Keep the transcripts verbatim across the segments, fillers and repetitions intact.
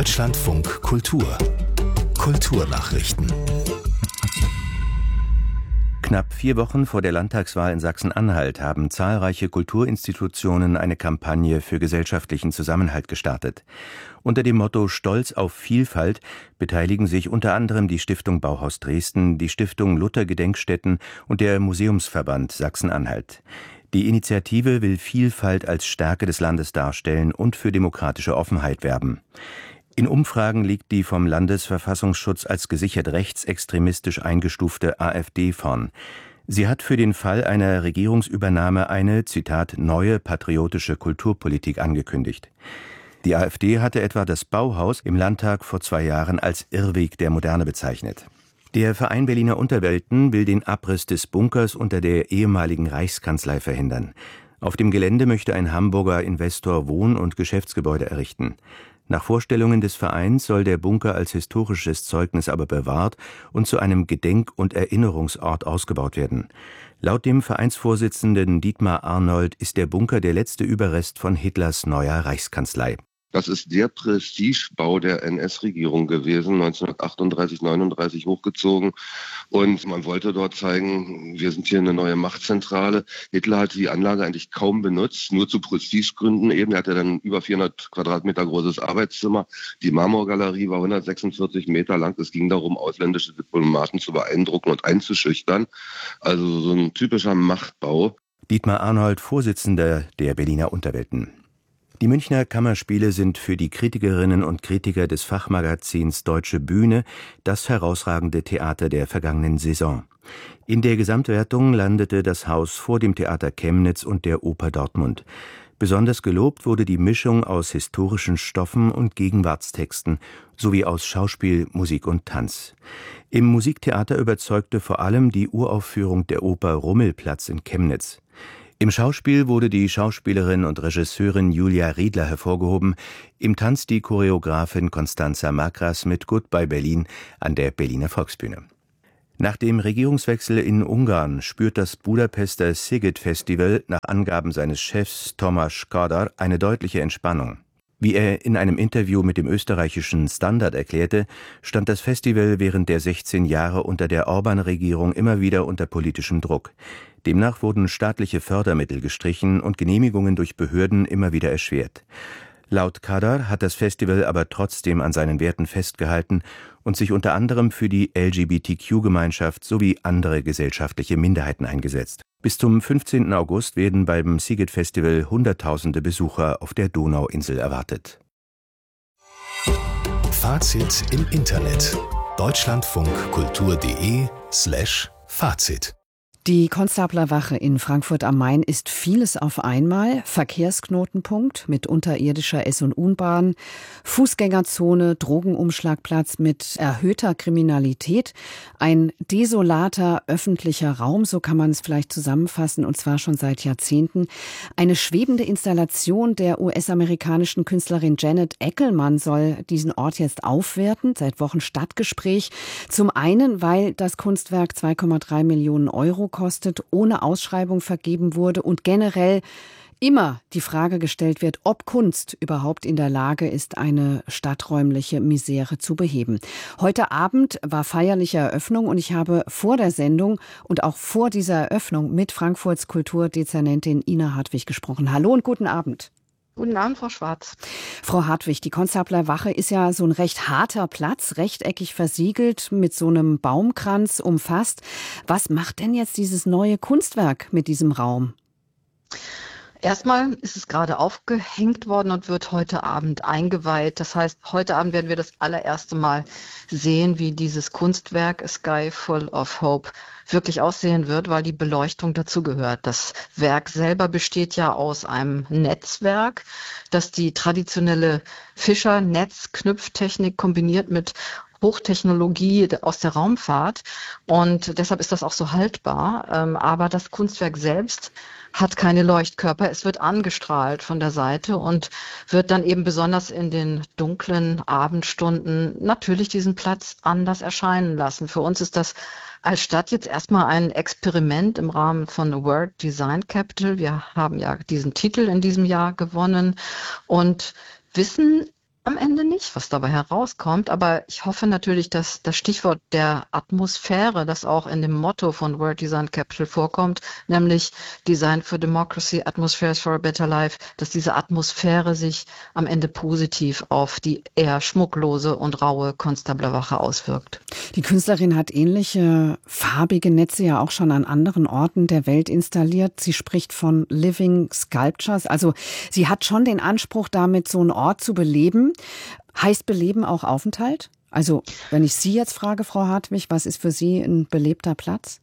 Deutschlandfunk Kultur Kulturnachrichten. Knapp vier Wochen vor der Landtagswahl in Sachsen-Anhalt haben zahlreiche Kulturinstitutionen eine Kampagne für gesellschaftlichen Zusammenhalt gestartet. Unter dem Motto Stolz auf Vielfalt beteiligen sich unter anderem die Stiftung Bauhaus Dresden, die Stiftung Luther Gedenkstätten und der Museumsverband Sachsen-Anhalt. Die Initiative will Vielfalt als Stärke des Landes darstellen und für demokratische Offenheit werben. In Umfragen liegt die vom Landesverfassungsschutz als gesichert rechtsextremistisch eingestufte AfD vorn. Sie hat für den Fall einer Regierungsübernahme eine, Zitat, neue patriotische Kulturpolitik angekündigt. Die AfD hatte etwa das Bauhaus im Landtag vor zwei Jahren als Irrweg der Moderne bezeichnet. Der Verein Berliner Unterwelten will den Abriss des Bunkers unter der ehemaligen Reichskanzlei verhindern. Auf dem Gelände möchte ein Hamburger Investor Wohn- und Geschäftsgebäude errichten. Nach Vorstellungen des Vereins soll der Bunker als historisches Zeugnis aber bewahrt und zu einem Gedenk- und Erinnerungsort ausgebaut werden. Laut dem Vereinsvorsitzenden Dietmar Arnold ist der Bunker der letzte Überrest von Hitlers neuer Reichskanzlei. Das ist der Prestigebau der N S-Regierung gewesen, neunzehnhundertachtunddreißig, neununddreißig hochgezogen. Und man wollte dort zeigen, wir sind hier eine neue Machtzentrale. Hitler hat die Anlage eigentlich kaum benutzt, nur zu Prestigegründen eben. Er hatte dann über vierhundert Quadratmeter großes Arbeitszimmer. Die Marmorgalerie war hundertsechsundvierzig Meter lang. Es ging darum, ausländische Diplomaten zu beeindrucken und einzuschüchtern. Also so ein typischer Machtbau. Dietmar Arnold, Vorsitzender der Berliner Unterwelten. Die Münchner Kammerspiele sind für die Kritikerinnen und Kritiker des Fachmagazins Deutsche Bühne das herausragende Theater der vergangenen Saison. In der Gesamtwertung landete das Haus vor dem Theater Chemnitz und der Oper Dortmund. Besonders gelobt wurde die Mischung aus historischen Stoffen und Gegenwartstexten sowie aus Schauspiel, Musik und Tanz. Im Musiktheater überzeugte vor allem die Uraufführung der Oper Rummelplatz in Chemnitz. Im Schauspiel wurde die Schauspielerin und Regisseurin Julia Riedler hervorgehoben, im Tanz die Choreografin Constanza Makras mit Goodbye Berlin an der Berliner Volksbühne. Nach dem Regierungswechsel in Ungarn spürt das Budapester Sziget Festival nach Angaben seines Chefs Tamás Kádár eine deutliche Entspannung. Wie er in einem Interview mit dem österreichischen Standard erklärte, stand das Festival während der sechzehn Jahre unter der Orbán-Regierung immer wieder unter politischem Druck. Demnach wurden staatliche Fördermittel gestrichen und Genehmigungen durch Behörden immer wieder erschwert. Laut Kádár hat das Festival aber trotzdem an seinen Werten festgehalten und sich unter anderem für die L G B T Q-Gemeinschaft sowie andere gesellschaftliche Minderheiten eingesetzt. Bis zum fünfzehnten August werden beim Sziget Festival Hunderttausende Besucher auf der Donauinsel erwartet. Fazit im Internet. Deutschlandfunkkultur.de slash Fazit. Die Konstablerwache in Frankfurt am Main ist vieles auf einmal. Verkehrsknotenpunkt mit unterirdischer S- und U-Bahn, Fußgängerzone, Drogenumschlagplatz mit erhöhter Kriminalität. Ein desolater öffentlicher Raum, so kann man es vielleicht zusammenfassen, und zwar schon seit Jahrzehnten. Eine schwebende Installation der U S-amerikanischen Künstlerin Janet Eckelmann soll diesen Ort jetzt aufwerten. Seit Wochen Stadtgespräch. Zum einen, weil das Kunstwerk zwei Komma drei Millionen Euro kostet, ohne Ausschreibung vergeben wurde und generell immer die Frage gestellt wird, ob Kunst überhaupt in der Lage ist, eine stadträumliche Misere zu beheben. Heute Abend war feierliche Eröffnung und ich habe vor der Sendung und auch vor dieser Eröffnung mit Frankfurts Kulturdezernentin Ina Hartwig gesprochen. Hallo und guten Abend. Guten Abend, Frau Schwarz. Frau Hartwig, die Konstablerwache ist ja so ein recht harter Platz, rechteckig versiegelt, mit so einem Baumkranz umfasst. Was macht denn jetzt dieses neue Kunstwerk mit diesem Raum? Erstmal ist es gerade aufgehängt worden und wird heute Abend eingeweiht. Das heißt, heute Abend werden wir das allererste Mal sehen, wie dieses Kunstwerk A Sky Full of Hope wirklich aussehen wird, weil die Beleuchtung dazu gehört. Das Werk selber besteht ja aus einem Netzwerk, das die traditionelle Fischer-Netz-Knüpftechnik kombiniert mit Hochtechnologie aus der Raumfahrt und deshalb ist das auch so haltbar. Aber das Kunstwerk selbst hat keine Leuchtkörper. Es wird angestrahlt von der Seite und wird dann eben besonders in den dunklen Abendstunden natürlich diesen Platz anders erscheinen lassen. Für uns ist das als Stadt jetzt erstmal ein Experiment im Rahmen von World Design Capital. Wir haben ja diesen Titel in diesem Jahr gewonnen und wissen am Ende nicht, was dabei herauskommt, aber ich hoffe natürlich, dass das Stichwort der Atmosphäre, das auch in dem Motto von World Design Capital vorkommt, nämlich Design for Democracy, Atmospheres for a Better Life, dass diese Atmosphäre sich am Ende positiv auf die eher schmucklose und raue Konstabler Wache auswirkt. Die Künstlerin hat ähnliche farbige Netze ja auch schon an anderen Orten der Welt installiert. Sie spricht von Living Sculptures, also sie hat schon den Anspruch, damit so einen Ort zu beleben. Heißt beleben auch Aufenthalt? Also, wenn ich Sie jetzt frage, Frau Hartwig, was ist für Sie ein belebter Platz?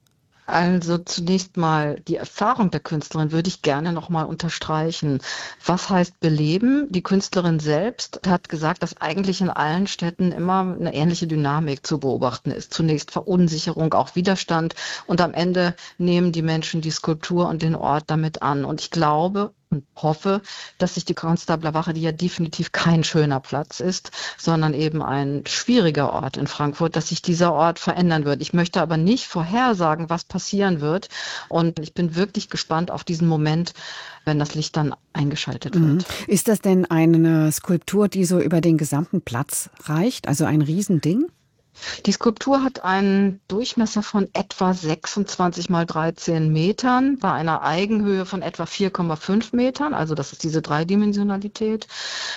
Also zunächst mal die Erfahrung der Künstlerin würde ich gerne nochmal unterstreichen. Was heißt beleben? Die Künstlerin selbst hat gesagt, dass eigentlich in allen Städten immer eine ähnliche Dynamik zu beobachten ist. Zunächst Verunsicherung, auch Widerstand und am Ende nehmen die Menschen die Skulptur und den Ort damit an. Und ich glaube und hoffe, dass sich die Konstabler Wache, die ja definitiv kein schöner Platz ist, sondern eben ein schwieriger Ort in Frankfurt, dass sich dieser Ort verändern wird. Ich möchte aber nicht vorhersagen, was passieren wird. Und ich bin wirklich gespannt auf diesen Moment, wenn das Licht dann eingeschaltet wird. Mhm. Ist das denn eine Skulptur, die so über den gesamten Platz reicht? Also ein Riesending? Die Skulptur hat einen Durchmesser von etwa sechsundzwanzig mal dreizehn Metern, bei einer Eigenhöhe von etwa vier Komma fünf Metern, also das ist diese Dreidimensionalität.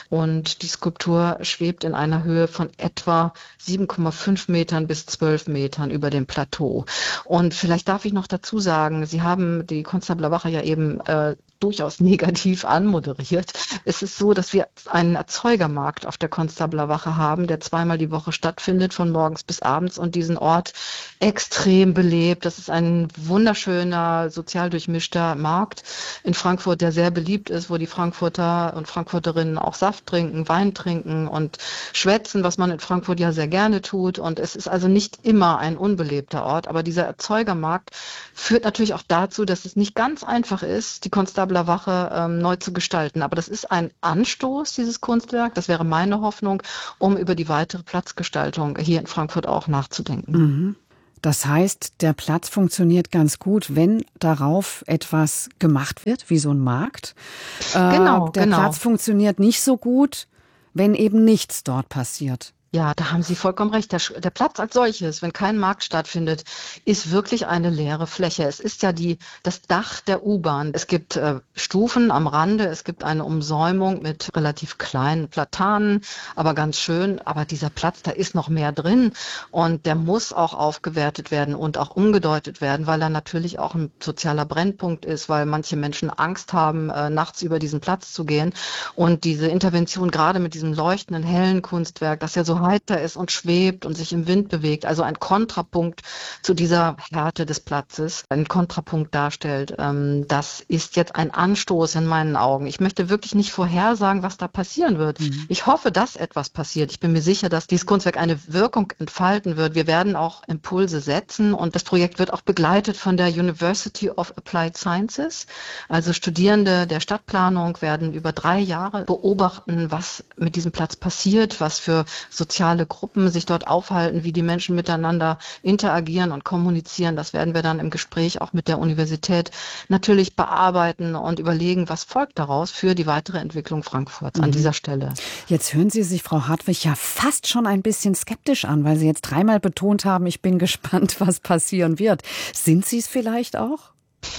Und die Skulptur schwebt in einer Höhe von etwa sieben Komma fünf Metern bis zwölf Metern über dem Plateau. Und vielleicht darf ich noch dazu sagen, Sie haben die Konstabler Wache ja eben äh, durchaus negativ anmoderiert. Es ist so, dass wir einen Erzeugermarkt auf der Konstabler Wache haben, der zweimal die Woche stattfindet, von morgens bis abends und diesen Ort extrem belebt. Das ist ein wunderschöner, sozial durchmischter Markt in Frankfurt, der sehr beliebt ist, wo die Frankfurter und Frankfurterinnen auch Saft trinken, Wein trinken und schwätzen, was man in Frankfurt ja sehr gerne tut. Und es ist also nicht immer ein unbelebter Ort, aber dieser Erzeugermarkt führt natürlich auch dazu, dass es nicht ganz einfach ist, die Konstabler Wache ähm, neu zu gestalten. Aber das ist ein Anstoß, dieses Kunstwerk. Das wäre meine Hoffnung, um über die weitere Platzgestaltung hier in Frankfurt auch nachzudenken. Mhm. Das heißt, der Platz funktioniert ganz gut, wenn darauf etwas gemacht wird, wie so ein Markt. Äh, genau, der genau. Platz funktioniert nicht so gut, wenn eben nichts dort passiert. Ja, da haben Sie vollkommen recht. Der, der Platz als solches, wenn kein Markt stattfindet, ist wirklich eine leere Fläche. Es ist ja die, das Dach der U-Bahn. Es gibt äh, Stufen am Rande, es gibt eine Umsäumung mit relativ kleinen Platanen, aber ganz schön. Aber dieser Platz, da ist noch mehr drin und der muss auch aufgewertet werden und auch umgedeutet werden, weil er natürlich auch ein sozialer Brennpunkt ist, weil manche Menschen Angst haben, äh, nachts über diesen Platz zu gehen. Und diese Intervention gerade mit diesem leuchtenden, hellen Kunstwerk, das ja so heiter ist und schwebt und sich im Wind bewegt, also ein Kontrapunkt zu dieser Härte des Platzes, ein Kontrapunkt darstellt. Ähm, das ist jetzt ein Anstoß in meinen Augen. Ich möchte wirklich nicht vorhersagen, was da passieren wird. Mhm. Ich hoffe, dass etwas passiert. Ich bin mir sicher, dass dieses Kunstwerk eine Wirkung entfalten wird. Wir werden auch Impulse setzen und das Projekt wird auch begleitet von der University of Applied Sciences. Also Studierende der Stadtplanung werden über drei Jahre beobachten, was mit diesem Platz passiert, was für soziale Gruppen sich dort aufhalten, wie die Menschen miteinander interagieren und kommunizieren. Das werden wir dann im Gespräch auch mit der Universität natürlich bearbeiten und überlegen, was folgt daraus für die weitere Entwicklung Frankfurts an dieser Stelle. Jetzt hören Sie sich, Frau Hartwig, ja fast schon ein bisschen skeptisch an, weil Sie jetzt dreimal betont haben, ich bin gespannt, was passieren wird. Sind Sie es vielleicht auch?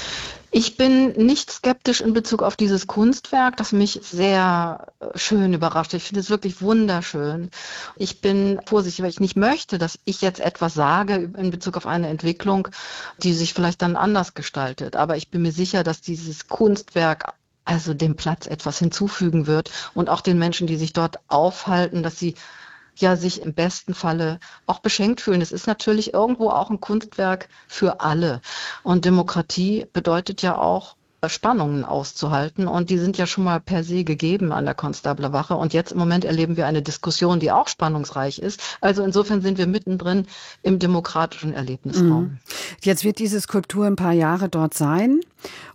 Ich bin nicht skeptisch in Bezug auf dieses Kunstwerk, das mich sehr schön überrascht. Ich finde es wirklich wunderschön. Ich bin vorsichtig, weil ich nicht möchte, dass ich jetzt etwas sage in Bezug auf eine Entwicklung, die sich vielleicht dann anders gestaltet. Aber ich bin mir sicher, dass dieses Kunstwerk also dem Platz etwas hinzufügen wird und auch den Menschen, die sich dort aufhalten, dass sie ja sich im besten Falle auch beschenkt fühlen. Es ist natürlich irgendwo auch ein Kunstwerk für alle. Und Demokratie bedeutet ja auch, Spannungen auszuhalten und die sind ja schon mal per se gegeben an der Konstabler Wache und jetzt im Moment erleben wir eine Diskussion, die auch spannungsreich ist. Also insofern sind wir mittendrin im demokratischen Erlebnisraum. Jetzt wird diese Skulptur ein paar Jahre dort sein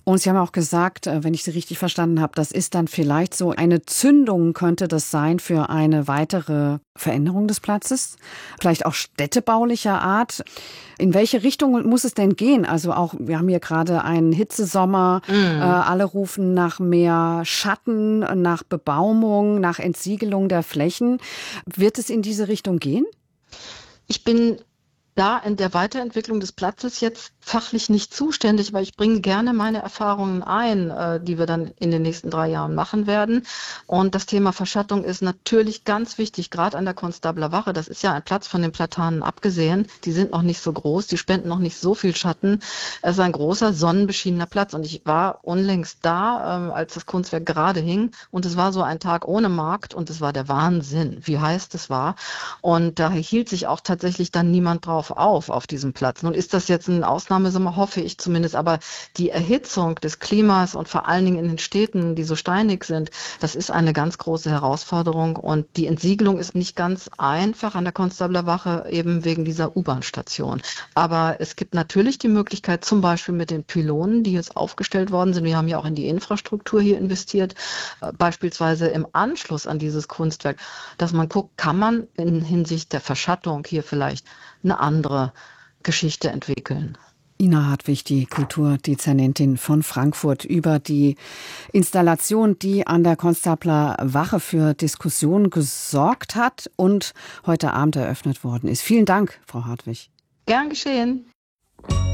Und Sie haben auch gesagt, wenn ich Sie richtig verstanden habe, das ist dann vielleicht so eine Zündung, könnte das sein für eine weitere Veränderung des Platzes? Vielleicht auch städtebaulicher Art. In welche Richtung muss es denn gehen? Also auch, wir haben hier gerade einen Hitzesommer, mm. äh, alle rufen nach mehr Schatten, nach Bebaumung, nach Entsiegelung der Flächen. Wird es in diese Richtung gehen? Ich bin da in der Weiterentwicklung des Platzes jetzt fachlich nicht zuständig, weil ich bringe gerne meine Erfahrungen ein, äh, die wir dann in den nächsten drei Jahren machen werden. Und das Thema Verschattung ist natürlich ganz wichtig, gerade an der Konstabler Wache. Das ist ja ein Platz von den Platanen abgesehen. Die sind noch nicht so groß, die spenden noch nicht so viel Schatten. Es ist ein großer, sonnenbeschienener Platz. Und ich war unlängst da, äh, als das Kunstwerk gerade hing. Und es war so ein Tag ohne Markt und es war der Wahnsinn, wie heiß es war. Und da hielt sich auch tatsächlich dann niemand drauf auf, auf diesem Platz. Nun ist das jetzt ein Ausnahmesommer, hoffe ich zumindest, aber die Erhitzung des Klimas und vor allen Dingen in den Städten, die so steinig sind, das ist eine ganz große Herausforderung und die Entsiegelung ist nicht ganz einfach an der Konstabler Wache, eben wegen dieser U-Bahn-Station. Aber es gibt natürlich die Möglichkeit, zum Beispiel mit den Pylonen, die jetzt aufgestellt worden sind, wir haben ja auch in die Infrastruktur hier investiert, beispielsweise im Anschluss an dieses Kunstwerk, dass man guckt, kann man in Hinsicht der Verschattung hier vielleicht eine andere Geschichte entwickeln. Ina Hartwig, die Kulturdezernentin von Frankfurt, über die Installation, die an der Konstabler Wache für Diskussionen gesorgt hat und heute Abend eröffnet worden ist. Vielen Dank, Frau Hartwig. Gern geschehen.